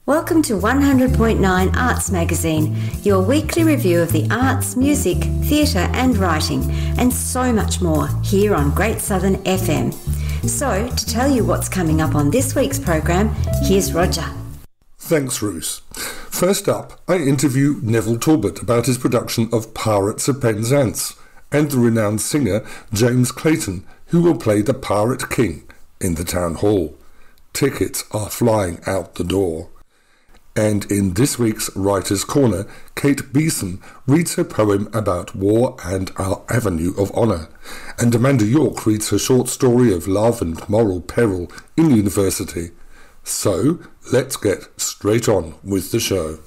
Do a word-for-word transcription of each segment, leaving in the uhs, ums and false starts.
Welcome to one hundred point nine Arts Magazine, your weekly review of the arts, music, theatre and writing, and so much more here on Great Southern F M. So, to tell you what's coming up on this week's program, here's Roger. Thanks, Ruth. First up, I interview Neville Talbot about his production of Pirates of Penzance and the renowned singer James Clayton, who will play the Pirate King in the Town Hall. Tickets are flying out the door. And in this week's Writer's Corner, Kate Beeson reads her poem about war and our avenue of honour, and Amanda York reads her short story of love and moral peril in university. So, let's get straight on with the show.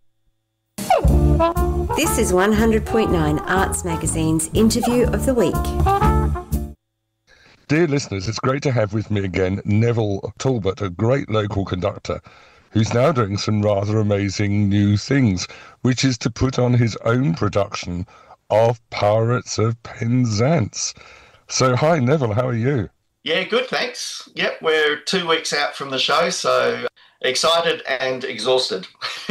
This is one hundred point nine Arts Magazine's Interview of the Week. Dear listeners, it's great to have with me again Neville Talbot, a great local conductor, who's now doing some rather amazing new things, which is to put on his own production of Pirates of Penzance. So, hi Neville, how are you? Yeah, good, thanks. Yep, we're two weeks out from the show, so excited and exhausted.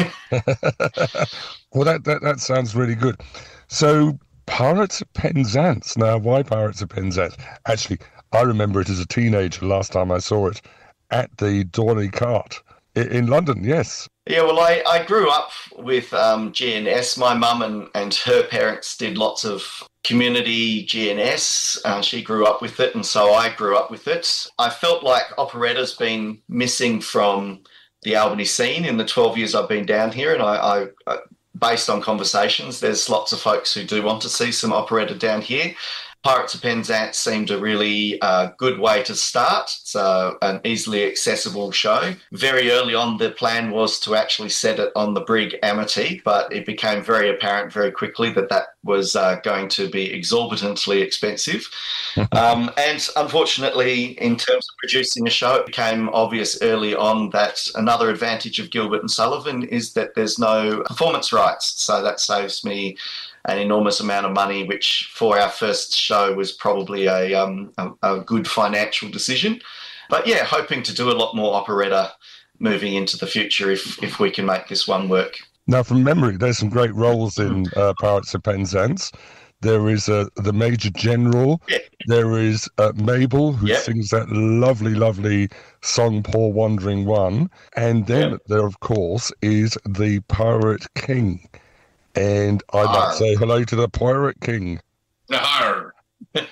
Well, that, that, that sounds really good. So, Pirates of Penzance. Now, why Pirates of Penzance? Actually, I remember it as a teenager last time I saw it at the Dorney Cart in London, yes. Yeah, well, I, I grew up with um, G N S. My mum and, and her parents did lots of community G N S. Uh, she grew up with it, and so I grew up with it. I felt like operetta's been missing from the Albany scene in the twelve years I've been down here, and I, I based on conversations, there's lots of folks who do want to see some operetta down here. Pirates of Penzance seemed a really uh, good way to start. It's uh, an easily accessible show. Very early on, the plan was to actually set it on the brig Amity, but it became very apparent very quickly that that was uh, going to be exorbitantly expensive. um, and unfortunately, in terms of producing a show, it became obvious early on that another advantage of Gilbert and Sullivan is that there's no performance rights. So that saves me an enormous amount of money, which for our first show was probably a, um, a, a good financial decision. But yeah, hoping to do a lot more operetta moving into the future if, if we can make this one work. Now, from memory, there's some great roles in uh, Pirates of Penzance. There is uh, the Major General. Yeah. There is uh, Mabel, who yep. sings that lovely, lovely song, Poor Wandering One. And then yep. there, of course, is the Pirate King. And I'd like to say hello to the Pirate King. Arr. now,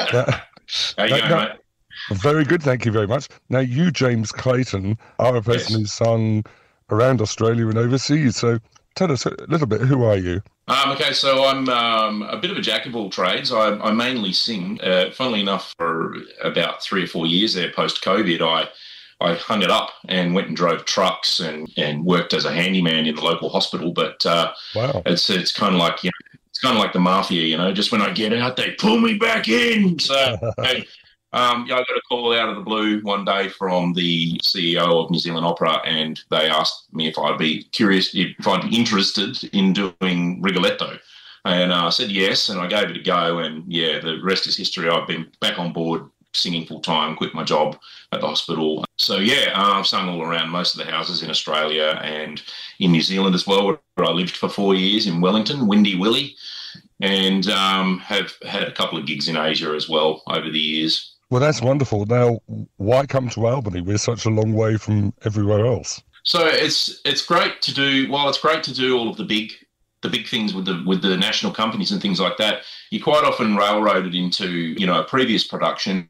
How you going, now, mate? Very good, thank you very much. Now, you, James Clayton, are a person yes. who's sung around Australia and overseas. So tell us a little bit, who are you? Um, okay, so I'm um, a bit of a jack of all trades. I, I mainly sing. Uh, funnily enough, for about three or four years there post-COVID, I I hung it up and went and drove trucks and, and worked as a handyman in the local hospital. But uh, wow. it's it's kind of like, you know, it's kind of like the mafia, you know. Just when I get out, they pull me back in. So hey, um, yeah, I got a call out of the blue one day from the C E O of New Zealand Opera, and they asked me if I'd be curious, if I'd be interested in doing Rigoletto. And uh, I said yes, and I gave it a go. And yeah, the rest is history. I've been back on board singing full time, quit my job at the hospital. So yeah, uh, I've sung all around most of the houses in Australia and in New Zealand as well, where I lived for four years in Wellington, Windy Willie, and um, have had a couple of gigs in Asia as well over the years. Well, that's wonderful. Now, why come to Albany? We're such a long way from everywhere else. So it's it's great to do. Well, it's great to do all of the big the big things with the with the national companies and things like that. You quite often railroaded into, you know, a previous production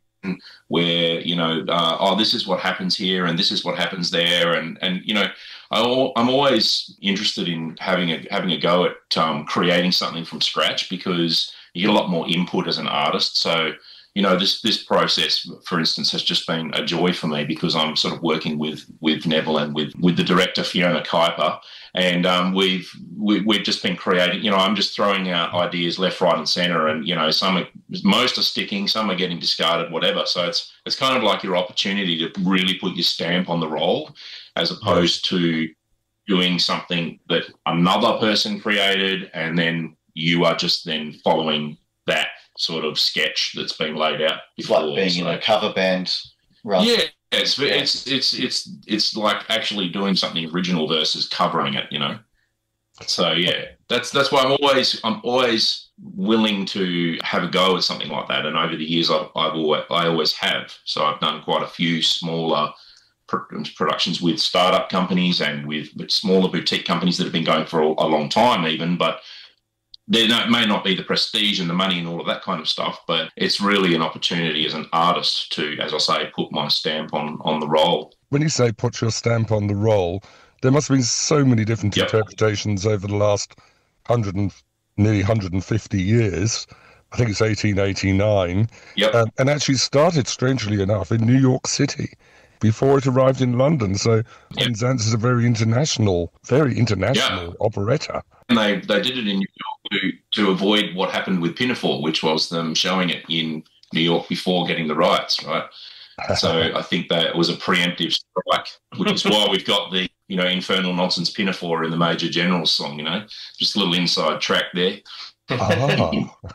where, you know, uh, oh, this is what happens here and this is what happens there, and and you know, I, I'm always interested in having a having a go at um, creating something from scratch, because you get a lot more input as an artist. So, you know, this this process, for instance, has just been a joy for me, because I'm sort of working with with Neville and with with the director Fiona Kuiper, and um, we've we, we've just been creating. You know, I'm just throwing out ideas left, right, and centre, and you know, some are, most are sticking, some are getting discarded, whatever. So it's it's kind of like your opportunity to really put your stamp on the role, as opposed to doing something that another person created, and then you are just then following that sort of sketch that's been laid out It's before. like being so, in a cover band. Rather. Yeah, It's Yeah. it's it's it's it's like actually doing something original versus covering it, you know. So yeah, that's that's why I'm always I'm always willing to have a go at something like that. And over the years, I've I've always I always have. So I've done quite a few smaller pr- productions with startup companies and with, with smaller boutique companies that have been going for a, a long time, even, but. There may not be the prestige and the money and all of that kind of stuff, but it's really an opportunity as an artist to, as I say, put my stamp on on the role. When you say put your stamp on the role, there must have been so many different Yep. interpretations over the last hundred and nearly one hundred fifty years. I think it's eighteen eighty-nine, Yep. um, and actually started, strangely enough, in New York City before it arrived in London. So Penzance is a very international, very international operetta. And they, they did it in New York to, to avoid what happened with Pinafore, which was them showing it in New York before getting the rights, right? So I think that it was a preemptive strike, which is why we've got the, you know, Infernal Nonsense Pinafore in the Major General's song, you know, just a little inside track there. Ah.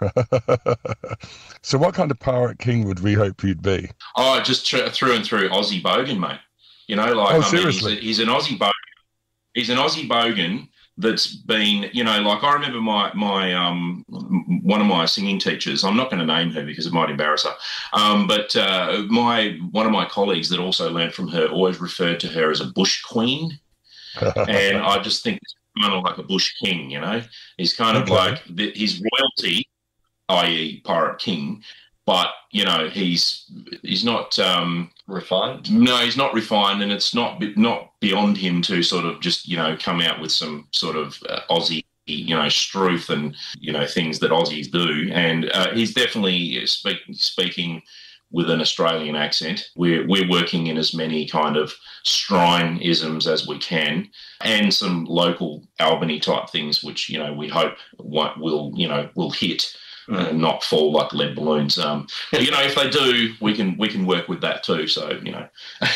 So what kind of pirate king would we hope you'd be? Oh, just tr- through and through Aussie bogan, mate. You know, like, Oh, I seriously? mean, he's, a, he's an Aussie bogan. He's an Aussie bogan that's been, you know, like I remember my, my um, one of my singing teachers, I'm not going to name her because it might embarrass her, um, but uh, my one of my colleagues that also learned from her always referred to her as a bush queen. And I just think it's kind of like a bush king, you know. He's kind of Okay. like the, his royalty, that is pirate king, but, you know, he's he's not... Um, Refined. No, he's not refined, and it's not not beyond him to sort of just, you know, come out with some sort of uh, Aussie, you know, struth and, you know, things that Aussies do. And uh, he's definitely speak, speaking with an Australian accent. We're we're working in as many kind of strine-isms as we can, and some local Albany type things, which, you know, we hope what will, you know, will hit. Uh, not fall like lead balloons. Um, but, you know, if they do, we can we can work with that too. So, you know,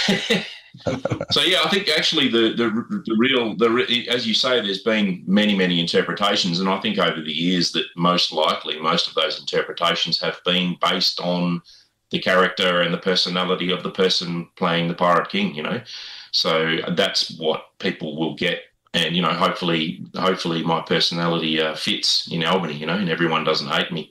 so yeah, I think actually the the, the real the re- as you say, there's been many many interpretations, and I think over the years that most likely most of those interpretations have been based on the character and the personality of the person playing the Pirate King. You know, so that's what people will get. And, you know, hopefully, hopefully my personality uh, fits in Albany, you know, and everyone doesn't hate me.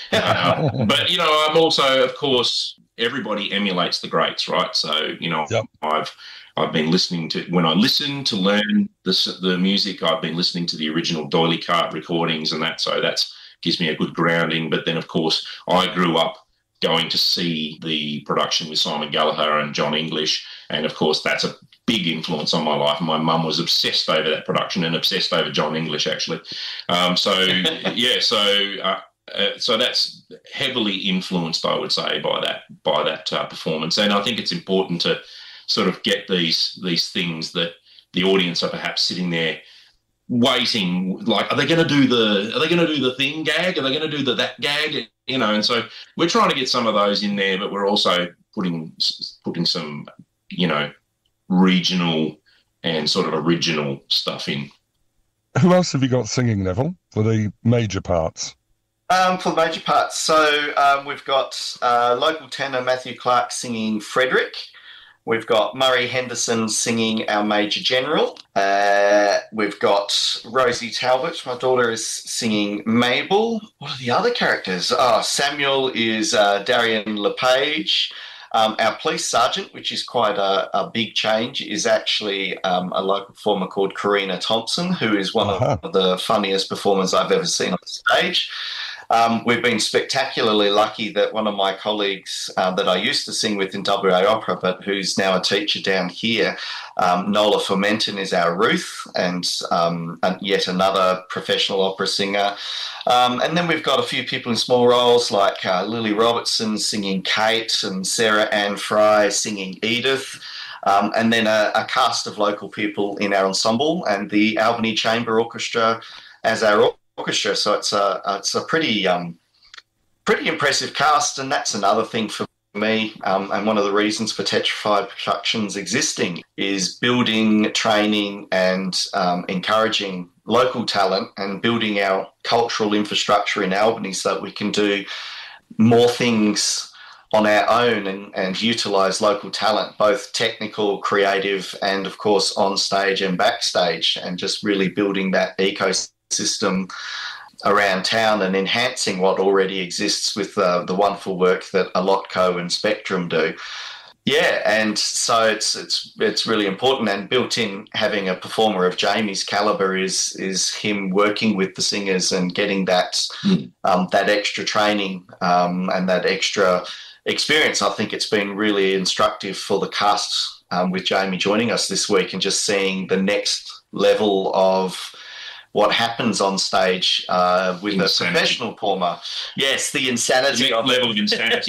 Uh, but, you know, I'm also, of course, everybody emulates the greats, right? So, you know, Yep. I've I've been listening to, when I listen to learn the, the music, I've been listening to the original D'Oyly Carte recordings and that. So that gives me a good grounding. But then, of course, I grew up going to see the production with Simon Gallagher and John English. And, of course, that's a big influence on my life. My mum was obsessed over that production and obsessed over John English, actually. Um, so, yeah, so uh, uh, so that's heavily influenced, I would say, by that by that uh, performance. And I think it's important to sort of get these these things that the audience are perhaps sitting there waiting, like, are they going to do the are they going to do the thing gag? Are they going to do the that gag? You know, and so we're trying to get some of those in there, but we're also putting putting some, you know, regional and sort of original stuff in. Who else have you got singing, Neville, for the major parts? Um, for the major parts, so um, we've got uh, local tenor Matthew Clark singing Frederick. We've got Murray Henderson singing our Major General. Uh, we've got Rosie Talbot, my daughter, is singing Mabel. What are the other characters? Oh, Samuel is uh, Darian LePage. Um, our police sergeant, which is quite a, a big change, is actually um, a local performer called Karina Thompson, who is one Uh-huh. of the funniest performers I've ever seen on stage. Um, we've been spectacularly lucky that one of my colleagues uh, that I used to sing with in W A Opera, but who's now a teacher down here, um, Nola Fomenton, is our Ruth, and, um, and yet another professional opera singer. Um, and then we've got a few people in small roles like uh, Lily Robertson singing Kate and Sarah Ann Fry singing Edith. Um, and then a, a cast of local people in our ensemble and the Albany Chamber Orchestra as our orchestra. So it's a it's a pretty um, pretty impressive cast, and that's another thing for me. Um, and one of the reasons for Tetrified Productions existing is building, training, and um, encouraging local talent and building our cultural infrastructure in Albany so that we can do more things on our own and, and utilise local talent, both technical, creative, and of course on stage and backstage, and just really building that ecosystem around town and enhancing what already exists with uh, the wonderful work that Alotco and Spectrum do. Yeah, and so it's it's it's really important, and built in having a performer of Jamie's calibre is is him working with the singers and getting that mm. um, that extra training um, and that extra experience. I think it's been really instructive for the cast um, with Jamie joining us this week, and just seeing the next level of what happens on stage uh, with insanity. A professional performer. Yes, the insanity the of level of insanity.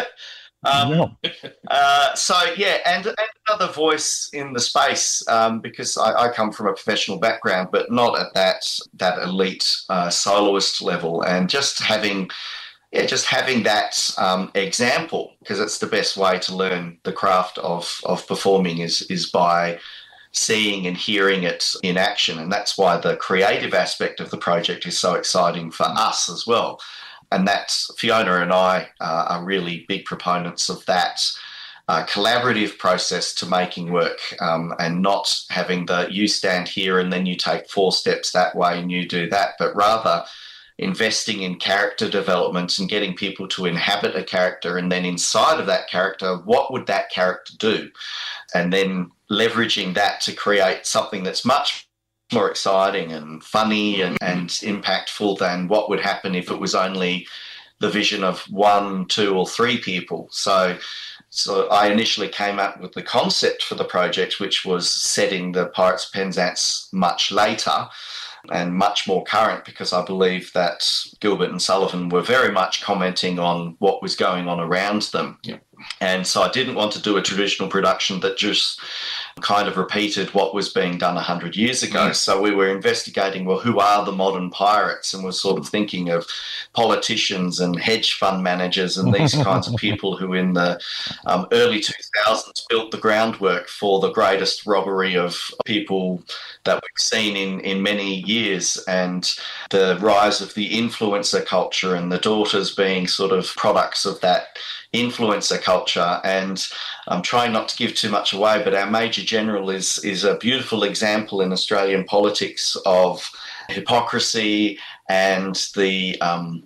Um, uh, so, yeah, and, and another voice in the space, um, because I, I come from a professional background, but not at that that elite uh, soloist level, and just having, yeah, just having that um, example, because it's the best way to learn the craft of of performing is is by seeing and hearing it in action, and that's why the creative aspect of the project is so exciting for us as well. And that's Fiona and I uh, are really big proponents of that uh, collaborative process to making work, um, and not having the you stand here and then you take four steps that way and you do that, but rather investing in character development and getting people to inhabit a character, and then inside of that character, what would that character do? And then leveraging that to create something that's much more exciting and funny and, and impactful than what would happen if it was only the vision of one, two or three people. So so I initially came up with the concept for the project, which was setting the Pirates of Penzance much later and much more current, because I believe that Gilbert and Sullivan were very much commenting on what was going on around them. Yeah. And so I didn't want to do a traditional production that just kind of repeated what was being done one hundred years ago. Mm. So we were investigating, well, who are the modern pirates? And we're sort of thinking of politicians and hedge fund managers and these kinds of people who in the um, early two thousands built the groundwork for the greatest robbery of people that we've seen in, in many years, and the rise of the influencer culture and the daughters being sort of products of that influencer culture. And I'm trying not to give too much away, but our Major General is is a beautiful example in Australian politics of hypocrisy and the um,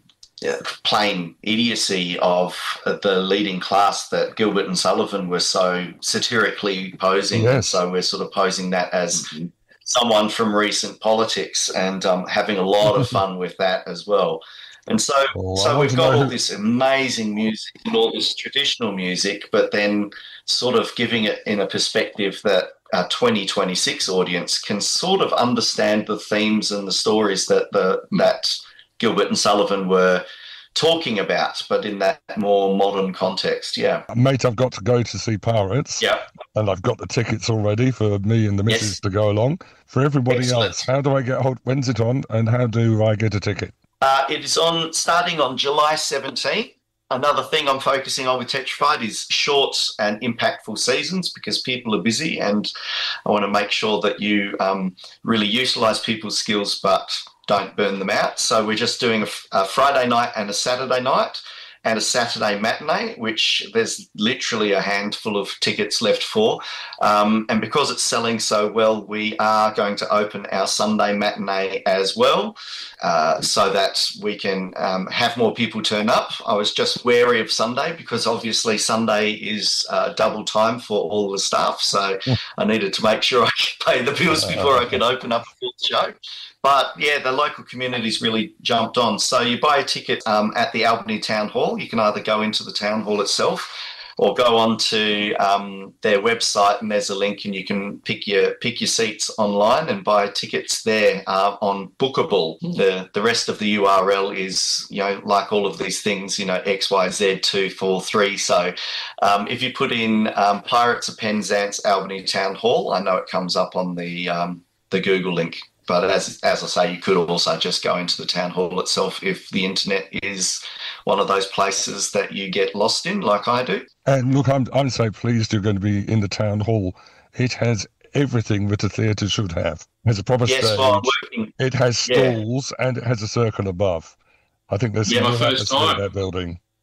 plain idiocy of the leading class that Gilbert and Sullivan were so satirically posing. Yes. So we're sort of posing that as mm-hmm. someone from recent politics, and um, having a lot of fun with that as well. And so, well, so we've got all this amazing music and all this traditional music, but then sort of giving it in a perspective that a twenty twenty-six audience can sort of understand the themes and the stories that the that Gilbert and Sullivan were talking about, but in that more modern context. Yeah, mate, I've got to go to see Pirates. Yeah, and I've got the tickets already for me and the missus yes. to go along. For everybody Excellent. else, how do I get hold? When's it on, and how do I get a ticket? Uh, it is on starting on July seventeenth. Another thing I'm focusing on with Tetrified is short and impactful seasons, because people are busy, and I want to make sure that you um, really utilise people's skills but don't burn them out. So we're just doing a, a Friday night and a Saturday night and a Saturday matinee, which there's literally a handful of tickets left for. Um, and because it's selling so well, we are going to open our Sunday matinee as well, uh, so that we can um, have more people turn up. I was just wary of Sunday, because obviously Sunday is uh, double time for all the staff. So I needed to make sure I could pay the bills before I could open up a full show. But, yeah, the local community's really jumped on. So you buy a ticket um, at the Albany Town Hall. You can either go into the Town Hall itself or go on to um, their website, and there's a link, and you can pick your pick your seats online and buy tickets there uh, on Bookable. Mm. The the rest of the U R L is, you know, like all of these things, you know, X Y Z two four three. So um, if you put in um, Pirates of Penzance Albany Town Hall, I know it comes up on the um, the Google link. But as as I say, you could also just go into the town hall itself if the internet is one of those places that you get lost in, like I do. And look, I'm I'm so pleased you're going to be in the town hall. It has everything that a theatre should have. It has a proper yes, stage. Well, I'm working. It has stalls, yeah. and it has a circle above. I think there's yeah, some my first atmosphere time. in that building.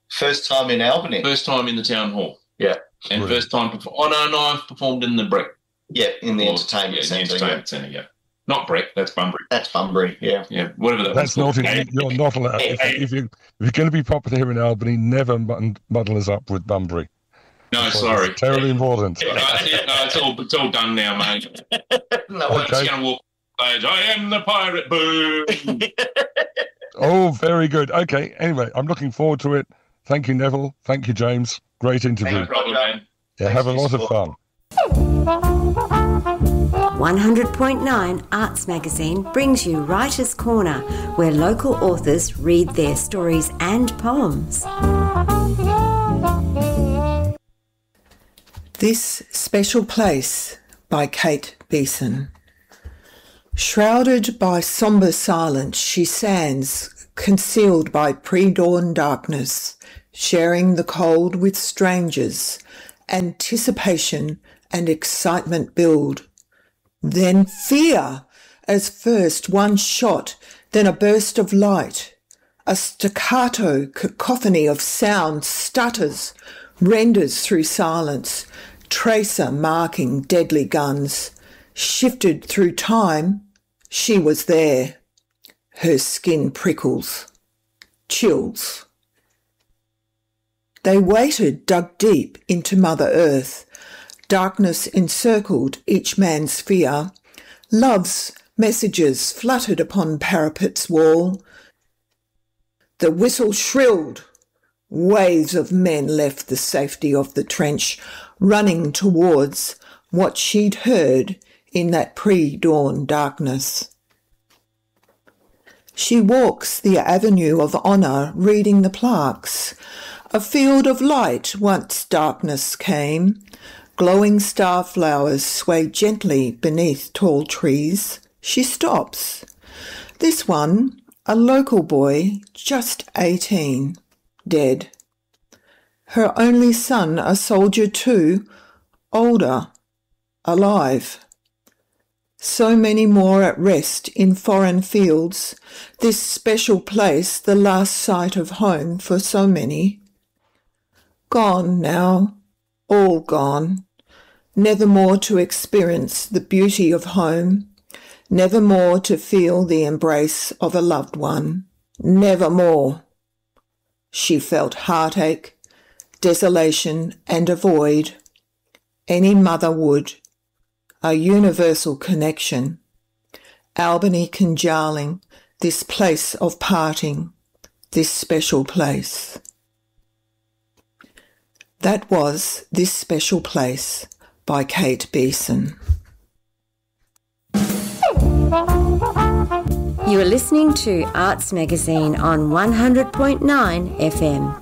First time in Albany. First time in the town hall. Yeah. And Brilliant. first time, perform- oh no, no, I've performed in the Breck. Yeah, in the Or- entertainment yeah, centre. the entertainment centre, yeah. Not Breck, that's Bunbury. That's Bunbury, yeah. Yeah, whatever that That's one's not, called. in, you're not allowed. If, if, you, if you're going to be popular here in Albany, never mud- muddle us up with Bunbury. No, Because sorry. it's terribly important. Yeah, no, yeah, no, it's all it's all done now, mate. No, I'm Okay. just going to walk on stage. I am the pirate. Boom. Oh, very good. Okay, anyway, I'm looking forward to it. Thank you, Neville. Thank you, James. Great interview. No problem, man. Yeah, have a Thanks lot for of your fun. one hundred point nine Arts Magazine brings you Writer's Corner, where local authors read their stories and poems. This Special Place by Kate Beeson. Shrouded by sombre silence, she stands, concealed by pre-dawn darkness, sharing the cold with strangers. Anticipation and excitement build. Then fear, as first one shot, then a burst of light. A staccato cacophony of sound stutters, renders through silence, tracer marking deadly guns. Shifted through time, she was there. Her skin prickles, chills. They waited, dug deep into Mother Earth. Darkness encircled each man's fear. Love's messages fluttered upon parapet's wall. The whistle shrilled. Waves of men left the safety of the trench, running towards what she'd heard in that pre-dawn darkness. She walks the avenue of honour, reading the plaques. A field of light once darkness came. Glowing star flowers sway gently beneath tall trees. She stops. This one, a local boy, just eighteen, dead. Her only son, a soldier too, older, alive. So many more at rest in foreign fields, this special place the last sight of home for so many. Gone now, all gone, never more to experience the beauty of home, never more to feel the embrace of a loved one, never more. She felt heartache, desolation and a void. Any mother would. A universal connection. Albany congealing, this place of parting, this special place. That was This Special Place by Kate Beeson. You are listening to Arts Magazine on one hundred point nine F M.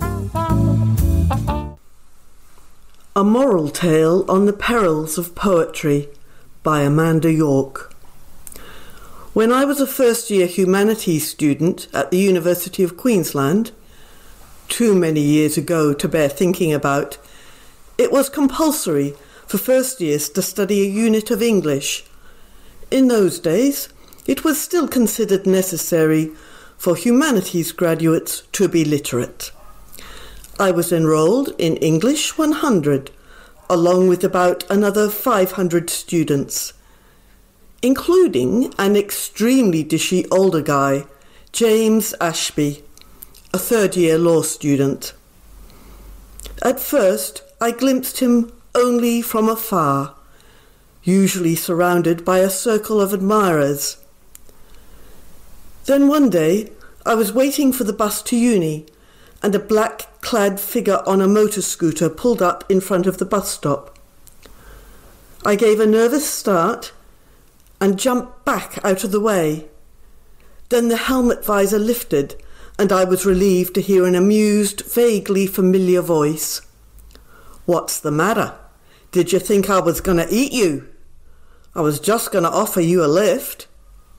A Moral Tale on the Perils of Poetry by Amanda York. When I was a first-year humanities student at the University of Queensland, too many years ago to bear thinking about, it was compulsory for first years to study a unit of English. In those days, it was still considered necessary for humanities graduates to be literate. I was enrolled in English one hundred, along with about another five hundred students, including an extremely dishy older guy, James Ashby, a third-year law student. At first, I glimpsed him only from afar, usually surrounded by a circle of admirers. Then one day, I was waiting for the bus to uni, and a black-clad figure on a motor scooter pulled up in front of the bus stop. I gave a nervous start and jumped back out of the way. Then the helmet visor lifted, and I was relieved to hear an amused, vaguely familiar voice. "What's the matter? Did you think I was going to eat you? I was just going to offer you a lift."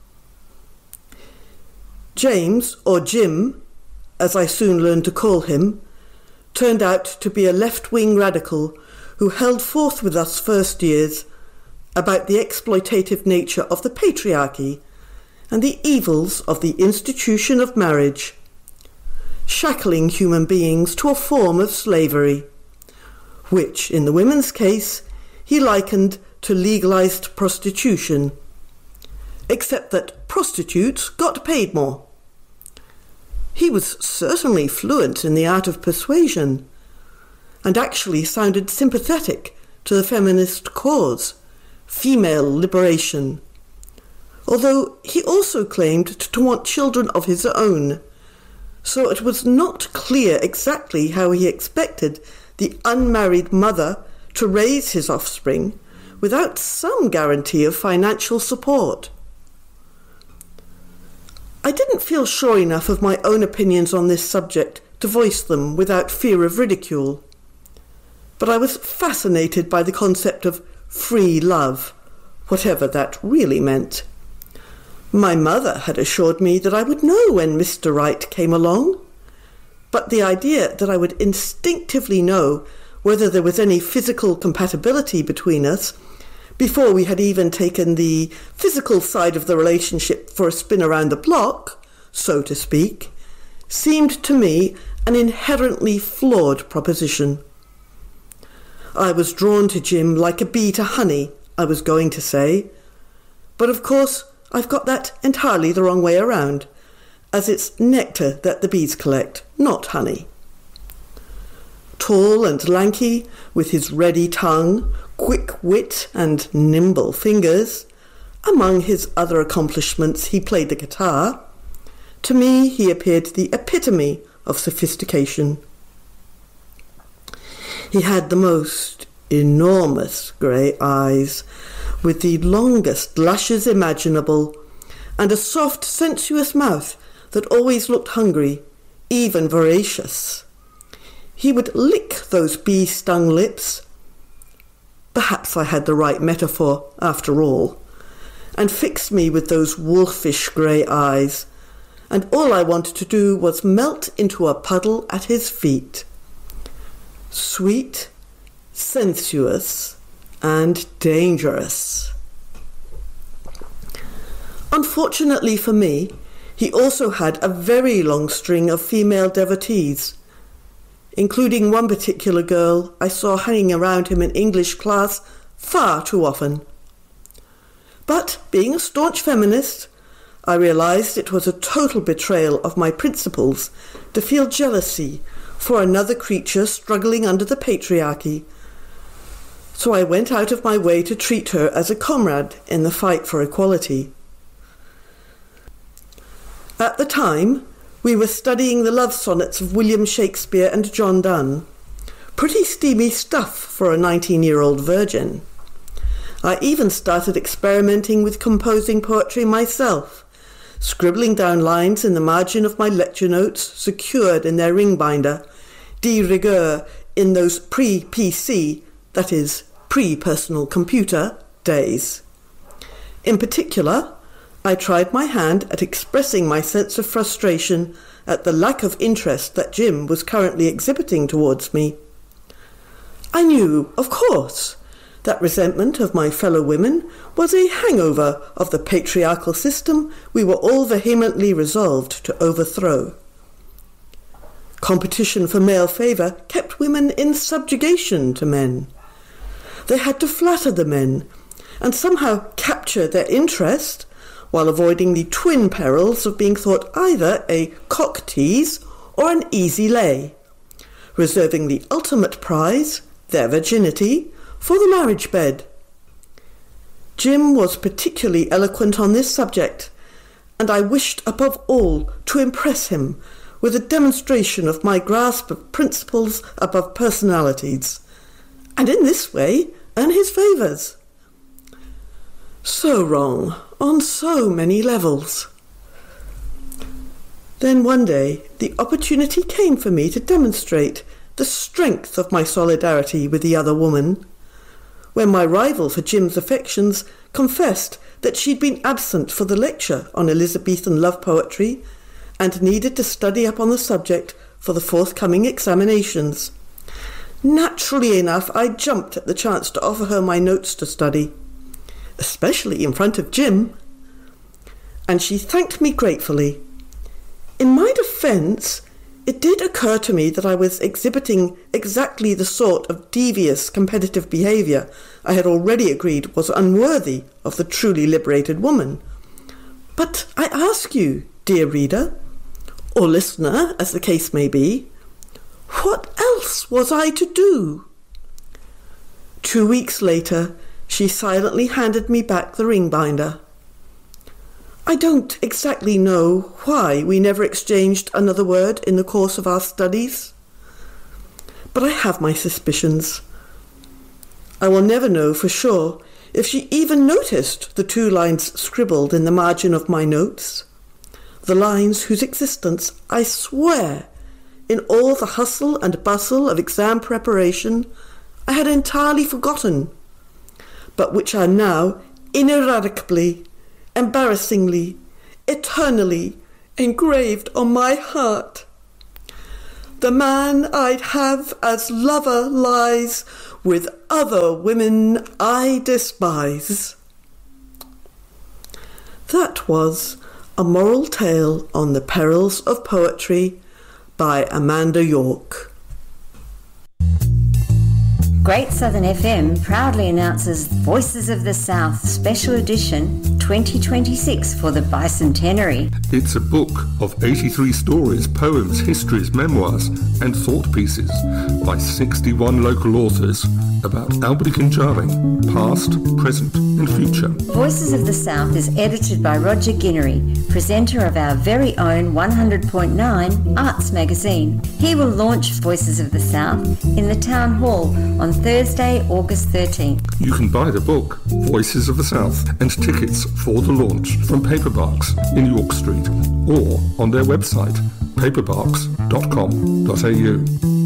James, or Jim, as I soon learned to call him, turned out to be a left-wing radical who held forth with us first years about the exploitative nature of the patriarchy and the evils of the institution of marriage. shackling human beings to a form of slavery, which, in the women's case, he likened to legalized prostitution, except that prostitutes got paid more. He was certainly fluent in the art of persuasion, and actually sounded sympathetic to the feminist cause, female liberation, although he also claimed to want children of his own, so it was not clear exactly how he expected the unmarried mother to raise his offspring without some guarantee of financial support. I didn't feel sure enough of my own opinions on this subject to voice them without fear of ridicule, but I was fascinated by the concept of free love, whatever that really meant. My mother had assured me that I would know when Mister Right came along, but the idea that I would instinctively know whether there was any physical compatibility between us before we had even taken the physical side of the relationship for a spin around the block, so to speak, seemed to me an inherently flawed proposition. I was drawn to Jim like a bee to honey, I was going to say, but of course I've got that entirely the wrong way around, as it's nectar that the bees collect, not honey. Tall and lanky, with his ready tongue, quick wit and nimble fingers, among his other accomplishments he played the guitar. To me he appeared the epitome of sophistication. He had the most enormous grey eyes, with the longest lashes imaginable, and a soft, sensuous mouth that always looked hungry, even voracious. He would lick those bee-stung lips. Perhaps I had the right metaphor, after all, and fix me with those wolfish grey eyes, and all I wanted to do was melt into a puddle at his feet. Sweet, sensuous, and dangerous. Unfortunately for me, he also had a very long string of female devotees, including one particular girl I saw hanging around him in English class far too often. But being a staunch feminist, I realized it was a total betrayal of my principles to feel jealousy for another creature struggling under the patriarchy, so I went out of my way to treat her as a comrade in the fight for equality. At the time, we were studying the love sonnets of William Shakespeare and John Donne. Pretty steamy stuff for a nineteen-year-old virgin. I even started experimenting with composing poetry myself, scribbling down lines in the margin of my lecture notes secured in their ring binder, de rigueur in those pre-P C, that is, pre-personal computer, days. In particular, I tried my hand at expressing my sense of frustration at the lack of interest that Jim was currently exhibiting towards me. I knew, of course, that resentment of my fellow women was a hangover of the patriarchal system we were all vehemently resolved to overthrow. Competition for male favour kept women in subjugation to men. They had to flatter the men and somehow capture their interest while avoiding the twin perils of being thought either a cock tease or an easy lay, reserving the ultimate prize, their virginity, for the marriage bed. Jim was particularly eloquent on this subject, and I wished above all to impress him with a demonstration of my grasp of principles above personalities, and in this way earn his favours. So wrong on so many levels. Then one day the opportunity came for me to demonstrate the strength of my solidarity with the other woman, when my rival for Jim's affections confessed that she'd been absent for the lecture on Elizabethan love poetry and needed to study up on the subject for the forthcoming examinations. Naturally enough, I jumped at the chance to offer her my notes to study, especially in front of Jim, and she thanked me gratefully. In my defence, It did occur to me that I was exhibiting exactly the sort of devious competitive behaviour I had already agreed was unworthy of the truly liberated woman. But I ask you, dear reader, or listener, as the case may be, what else was I to do? Two weeks later, she silently handed me back the ring binder. I don't exactly know why we never exchanged another word in the course of our studies, but I have my suspicions. I will never know for sure if she even noticed the two lines scribbled in the margin of my notes, the lines whose existence, I swear, in all the hustle and bustle of exam preparation, I had entirely forgotten, but which are now ineradicably, embarrassingly, eternally engraved on my heart. The man I'd have as lover lies with other women I despise. That was A Moral Tale on the Perils of Poetry by Amanda York. Great Southern F M proudly announces Voices of the South Special Edition twenty twenty-six for the Bicentenary. It's a book of eighty-three stories, poems, histories, memoirs and thought pieces by sixty-one local authors about Albany Kinjari, past, present and future. Voices of the South is edited by Roger Guinery, presenter of our very own one hundred point nine Arts Magazine. He will launch Voices of the South in the Town Hall on Thursday, August thirteenth. You can buy the book, Voices of the South, and tickets for the launch from Paperbarks in York Street or on their website, paperbarks dot com dot a u.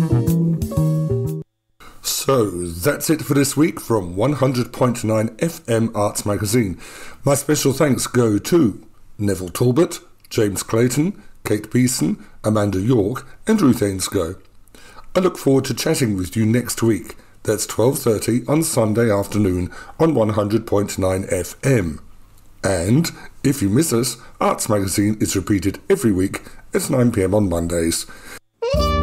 So, that's it for this week from one hundred point nine F M Arts Magazine. My special thanks go to Neville Talbot, James Clayton, Kate Beeson, Amanda York and Ruth Ainscough. I look forward to chatting with you next week. That's twelve thirty on Sunday afternoon on one hundred point nine F M. And, if you miss us, Arts Magazine is repeated every week at nine p m on Mondays.